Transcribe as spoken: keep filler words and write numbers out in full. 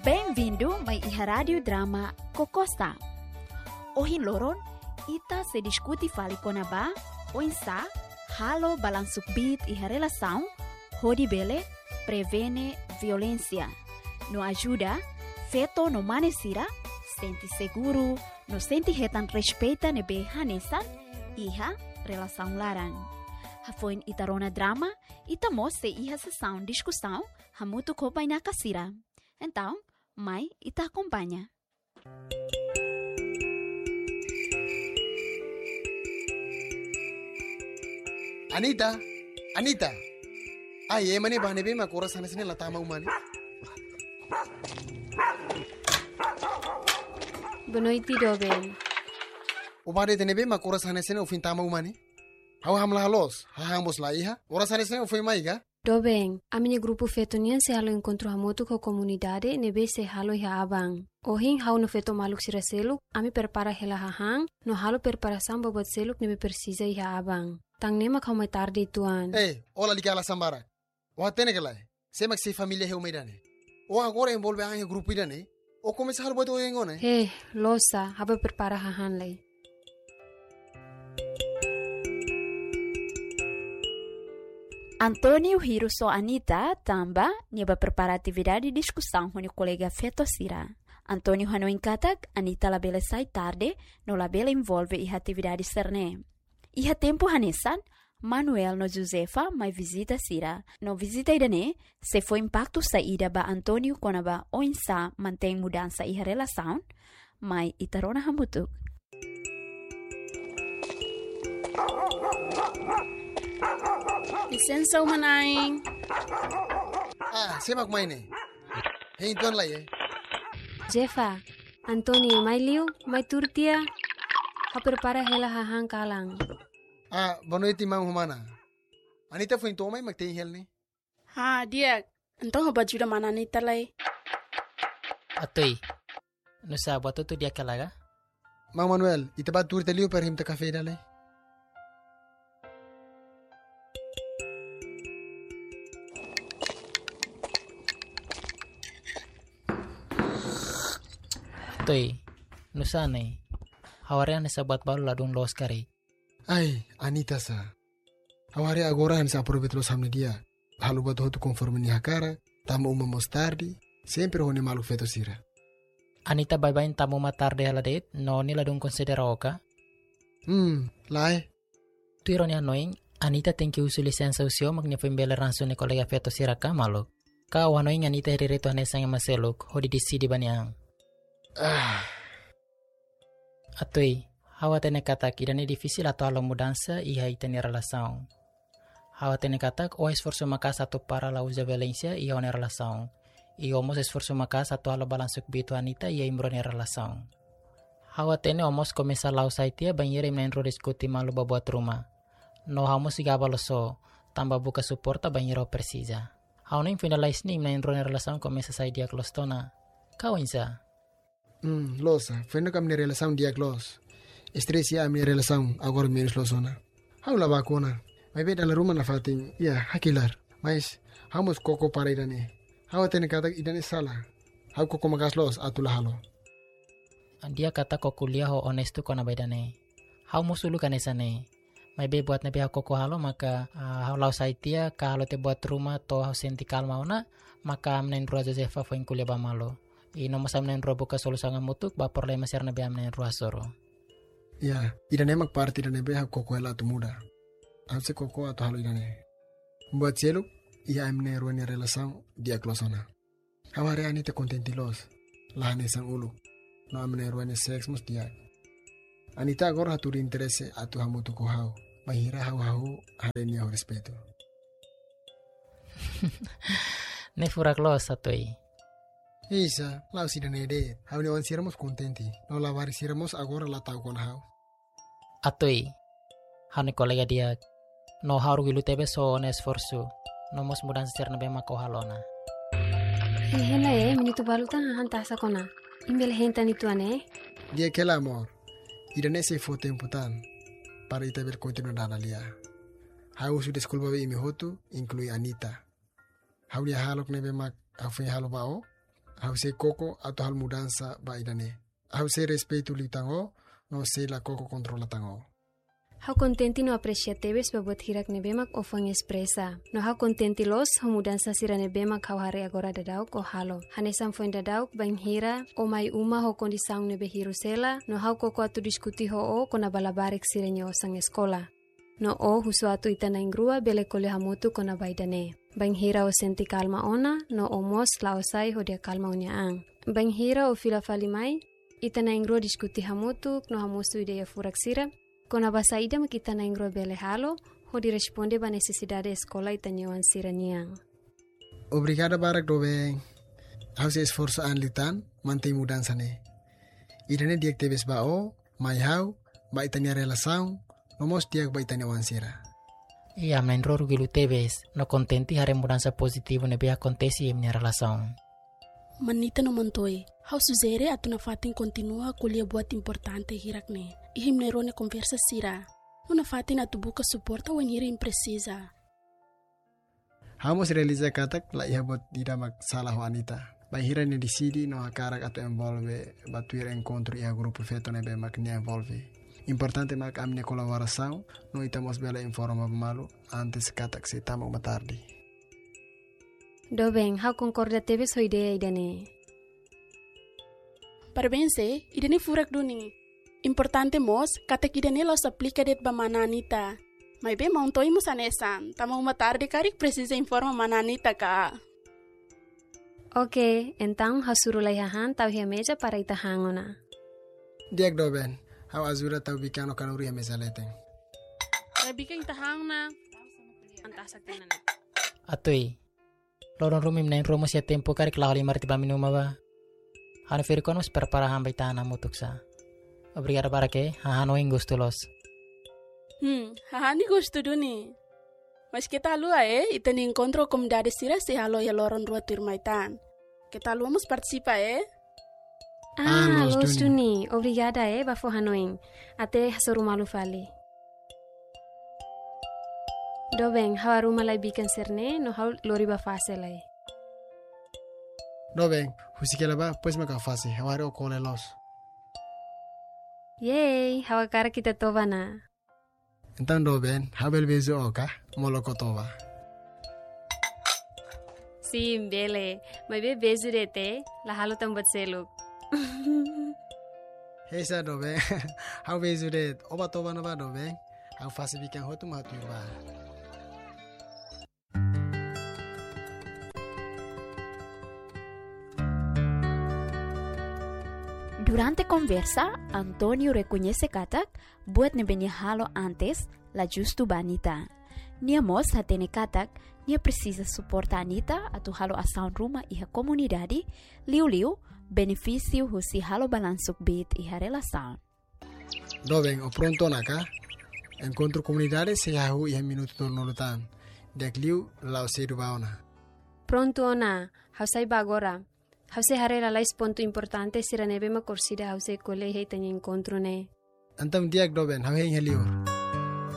Bem-vindo mai iha radio drama Kokosta. Ohin loron, ita se diskuti fali konaba, oinsa, halo balansuk bit iha relação, hodi bele, prevene violência. No ajuda, feto no manesira, senti seguro, no senti hetan respeita nebe hanesan, iha relação larang. Hafoin itarona drama, itamos se iha sessão discussão, hamutu kopai na kasira. Então, mai ita acompanha. Anita, Anita. Ay, emane bane be makura sana sini latama umani. Benoiti doben. Ubade tene be makura sana sini ufin tama umani. Hau hamla halos, hahambos la iha. Ora sana sini ufin maiga. Doben, a minha grupo fetonian se halo encontro hamoto com a comunidade nebe se halo ia abang. Ohin hau no feto maluk siraseluk, ami prepara hela hahang, no halo preparação bobot seluk nebe precisa ia abang. Tang nema kau mai tarde tuan. Hey, ola ligala sambara. O atene kelai. Semak se família heu meidane. O agora envolve a grupo idane. O começa halo boto engone. Hey, losa, haba prepara hahan lei. Antônio Hiruso Anita tamba niaba prepara atividade de discussão com o colega Feto Sira. Antônio hano encatak Anita labela sai tarde, no labela envolve iha atividade cerne. Iha tempo hanesan, Manuel no Josefa mai visita Sira. No visita idane, se foi impacto saída ba Antônio konaba oinsa mantém mudança iha relação, mai itarona hamutuk. Licença, Umanaing. Ah, semak maine. Hey, tuan lai eh. Jefa, Antônio mai liu, mai turtia, ha prepara hela hahang kalang. Ah, bonoiti mang humana. Anita foi então mai magtei hel ni. Ha, dia. Então hoba juda mana ni talai. Atoi. Nusa buat tu dia kalaga? Mang Manuel, ita ba tur teliu per him ta cafe dalai. Atoi. Nusa nei. Hawarian nesa buat balu ladung los kari. Ay, Anita sa. Hawari agora han sa aproveit los hamne dia. Halu bat hotu conforme ni hakara, tamu uma mostardi, sempre hone malu Feto Sira. Anita bye-bye tamu matarde haladet, no ni ladung considera oka. Hmm, lai. Tu ironi anoing, Anita thank you su licença usio magna pembela ranso ni kolega Feto Sira ka malok. Ka wanoing Anita herireto hanesang maseluk, hodi disidi baniang. Ah. Atoi, hawa tene katak idane difícil atau alo mudança iha itani relação. Hawa tene katak o esforço maka satu para la usa violência iha one relação. I omos esforço maka satu alo balansuk bitu Anita iha imbrone relação. Hawa tene omos começa lau saitia banheira imnenro diskuti malu babuat rumah. No hamos igabaloso, tamba buka suporta banheiro precisa. Hawa nem finalize ni imnenro relação começa sai dia klostona. Kau insa? Hmm, losa, foi no caminho relação dia clos. Estresia a minha relação agora menos losona. Hau la vacuna. Mas beda la rumah na fatin, ya, hakilar. Mas, hamos koko para idane. Hau tene kata idane sala. Hau koko magas los atula halo. Dia kata ko kuliah ho honestu kona bedane. Hau musulu kanesane. Mai be buat nabi koko halo maka uh, hau lau saitia ka halo te buat rumah to hau senti kalma ona maka amnen rua Josefa fo kuliah ba malo. I no mas amnen rua buka solusa ngamutuk ba problema ser nabi amnen rua soro. Ya, idane mak parti idane be hau koko hela tu muda. Hamse koko atau halo idane. Buat seluk, ia amne rua ni relação dia klosona. Hau hari ani te contentilos. Lahane sang ulu. No amne rua ni seks mus dia. Anita agora haturi interesse atu hamu tu ko hau. Mahira hau hau hari ni hau respeto. Ne furak los atoi. Isa, lau si dane de. Hau ni on siramos contenti. No la vari siramos agora la tau kon hau. Atoi. Hau ni kolega dia. No haru gilu tebe so on esforço. No mos mudan ser nabe mako halona. Hela eh, minuto balutan hahan tasa kona. Imbel henta ni tuane. Dia kela amor. Idane se fo tempo tan. Para ita ber continuar dana lia. Hau su desculpa be imi hotu, inclui Anita. Hau dia halok nebe mak afu halo bao. hause koko atau hal mudança ba idane. Hause respeito li tango, no se la koko controla tango. Hau contenti no apreciateves babot hirak nebemak o fang expresa. No hau contenti los ho mudança sira nebemak hau hare agora dadauk o halo. Hanesam foi dadauk bang hira o mai uma ho kondisang nebe hirusela. No hau koko atu diskuti ho o kona balabarek sira nyo sang eskola. No o husu atu itana ingrua bele kole hamutu kona baidane. Bang hira o senti kalma ona, no o mos laosai ho dia kalma unyaang. Bang hira o fila falimai, itana ingrua diskuti hamutu no hamusu ideia furak sira. Kona basaida makita na ingro bele halo, ho di responde ba necesidade escola itanyawan siraniang. Obrigado barak dobe. Hause esforço anlitan, mantém mudança ne. Irene diak tebes ba o, mai hau, ba itanya relação, nomos diak ba itanya wansira. Ia menro rugilu tebes, no contenti hare mudança positivo nebe acontece em minha relação. Manita no mantoi, hau suzere atu na fatin continua kulia buat importante hirak ne. Ihim nerone conversa sira. Nuna fatin atu buka suporta wen hira imprecisa. Hamos realiza katak la iha bot dida mak salah wanita. Ba hira ne decidi no akarak atu envolve batuir encontro iha grupo feto nebe mak ne envolve. Importante mak amne colaboração, no itamos bela informa malu antes katak se tamo matardi. Do bem, hau concorda teve sua ideia idane. Parabéns eh, idane furak duni. Importante mos, kata idane los aplica det ba mananita. Mai be mauntoi mo sanesan, tamo matar de karik precisa informa mananita ka. Ok, então hau surulai hahan tau hia meja para itahangona. Diak do ben, hau azura tau bikano kanuri ha mesa leteng. Rabika itahang na. Antasak tinan. Atui. Lorong rumim na romo siya tempo karik lakali martiba minuma ba. Hano firikon mas perparahan baitana mutuk sa. Obrigado para que hahanoing gusto los. Hmm, hahani gusto duni. Mas kita lua eh, ita ni encontro comunidade sira se halo ya loron rua turmaitan. Kita lua mus participa eh. Ah, Ah, los los duni. Obrigada eh, bafo hanoing. Ate hasorumalu fali. Do bem, hau aruma lai bikan serne, no hau lori ba fase lai. Do ben, husikela ba pues maka fase, hawari o kole los. Yay, hau akara kita toba na. Então do ben, habel bezo oka, moloko toba. Sim, bele. Mai be bezu dete, la halo tambat seluk. Hey sa do ben, hau bezo det, oba toba na ba do ben, hau fase bikan hotu matu ba. Durante conversa, Antonio reconhece katak buat nebenya halo antes la justu banita. Nia mos hatene katak, nia precisa suporta Anita atu halo asaun rumah iha komunidade, liu-liu benefício husi halo balansuk bit iha relação. Do ben, o pronto naka, encontro comunidade se hahu iha minuto tornolutan, dek liu lau sedu baona. Pronto ona, hau sai ba agora. Hause hare la lais ponto importante sira nebe ma corsida hause kole hei tanya encontro ne. Antam diak do ben, hau hei liu.